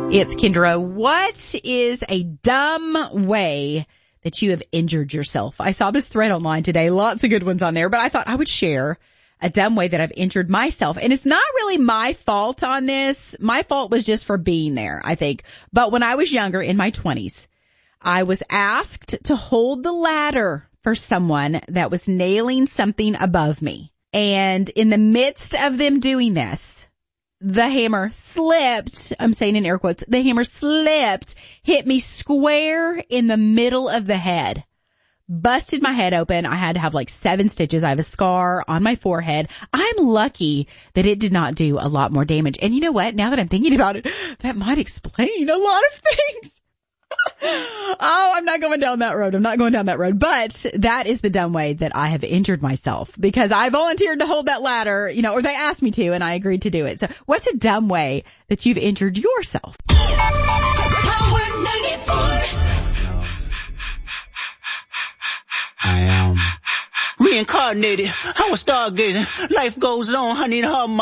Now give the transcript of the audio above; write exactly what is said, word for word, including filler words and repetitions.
It's Kendra. What is a dumb way that you have injured yourself? I saw this thread online today. Lots of good ones on there, but I thought I would share a dumb way that I've injured myself. And it's not really my fault on this. My fault was just for being there, I think. But when I was younger, in my twenties, I was asked to hold the ladder for someone that was nailing something above me. And in the midst of them doing this, the hammer slipped. I'm saying in air quotes, the hammer slipped, hit me square in the middle of the head, busted my head open. I had to have like seven stitches. I have a scar on my forehead. I'm lucky that it did not do a lot more damage. And you know what? Now that I'm thinking about it, that might explain a lot of things. Oh, I'm not going down that road. I'm not going down that road. But that is the dumb way that I have injured myself, because I volunteered to hold that ladder, you know, or they asked me to, and I agreed to do it. So what's a dumb way that you've injured yourself? Power ninety-four. I am reincarnated. I was stargazing. Life goes on. I need her.